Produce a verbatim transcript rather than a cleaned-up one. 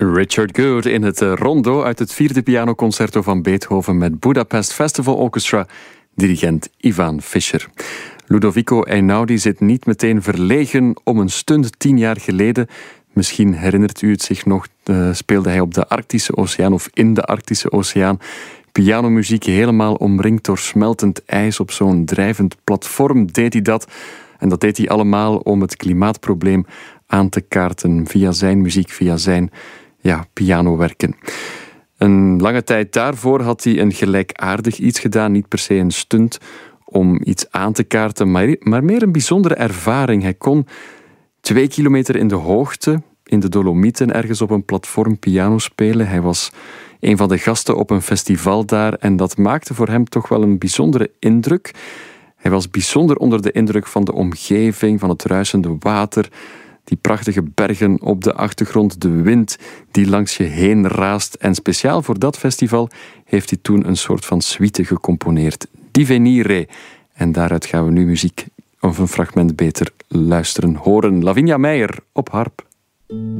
Richard Good in het rondo uit het vierde pianoconcerto van Beethoven met Budapest Festival Orchestra, dirigent Ivan Fischer. Ludovico Einaudi zit niet meteen verlegen om een stunt tien jaar geleden. Misschien herinnert u het zich nog, uh, speelde hij op de Arctische Oceaan of in de Arctische Oceaan. Pianomuziek helemaal omringd door smeltend ijs op zo'n drijvend platform deed hij dat. En dat deed hij allemaal om het klimaatprobleem aan te kaarten via zijn muziek, via zijn ja, pianowerken. Een lange tijd daarvoor had hij een gelijkaardig iets gedaan, niet per se een stunt om iets aan te kaarten, maar, maar meer een bijzondere ervaring. Hij kon twee kilometer in de hoogte, in de Dolomieten, ergens op een platform piano spelen. Hij was een van de gasten op een festival daar en dat maakte voor hem toch wel een bijzondere indruk. Hij was bijzonder onder de indruk van de omgeving, van het ruisende water, die prachtige bergen op de achtergrond, de wind die langs je heen raast. En speciaal voor dat festival heeft hij toen een soort van suite gecomponeerd, Divenire. En daaruit gaan we nu muziek, of een fragment beter, luisteren, horen. Lavinia Meijer op harp.